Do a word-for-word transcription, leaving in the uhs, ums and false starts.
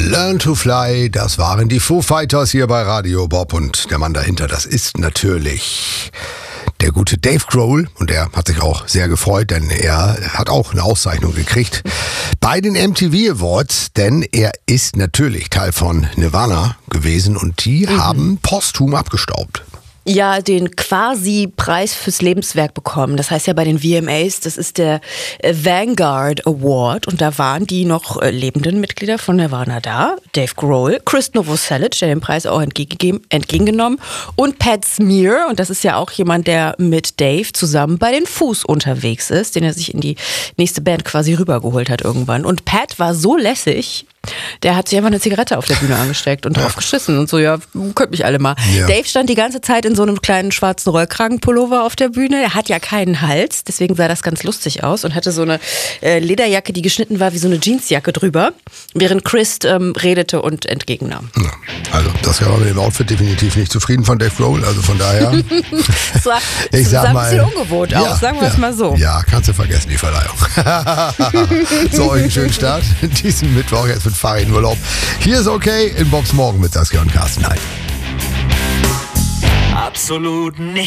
Learn to Fly, das waren die Foo Fighters hier bei Radio Bob und der Mann dahinter, das ist natürlich der gute Dave Grohl und er hat sich auch sehr gefreut, denn er hat auch eine Auszeichnung gekriegt bei den M T V Awards, denn er ist natürlich Teil von Nirvana gewesen und die mhm. haben posthum abgestaubt. Ja, den quasi Preis fürs Lebenswerk bekommen. Das heißt ja bei den V M As, das ist der Vanguard Award und da waren die noch lebenden Mitglieder von Nirvana da. Dave Grohl, Chris Novoselic, der den Preis auch entgegengegeben, entgegengenommen und Pat Smear und das ist ja auch jemand, der mit Dave zusammen bei den Foos unterwegs ist, den er sich in die nächste Band quasi rübergeholt hat irgendwann. Und Pat war so lässig, der hat sich einfach eine Zigarette auf der Bühne angesteckt und drauf geschissen und so, ja, könnt mich alle mal. Ja. Dave stand die ganze Zeit in so einem kleinen schwarzen Rollkragenpullover auf der Bühne. Er hat ja keinen Hals, deswegen sah das ganz lustig aus und hatte so eine äh, Lederjacke, die geschnitten war wie so eine Jeansjacke drüber, während Chris ähm, redete und entgegennahm. Ja, also das war mit dem Outfit definitiv nicht zufrieden von Dave Grohl, also von daher. Das war, ich sah sag ein mal, bisschen ungewohnt ja, aus, sagen wir ja, es mal so. Ja, kannst du vergessen, die Verleihung. So, euch einen schönen Start diesen Mittwoch jetzt mit Fahrradurlaub. Hier ist okay in Bobs Morgen mit Saskia und Carsten. Nein. Absolut nicht.